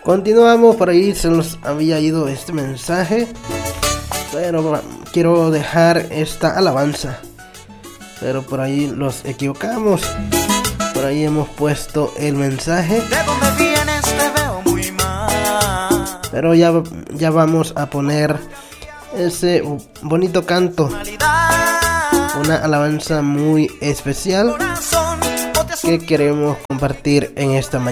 Continuamos, por ahí se nos había ido este mensaje, pero quiero dejar esta alabanza, pero por ahí los equivocamos. Por ahí hemos puesto el mensaje. ¿De dónde vienes? Te veo muy mal. Pero ya vamos a poner ese bonito canto, una alabanza muy especial que queremos compartir en esta mañana.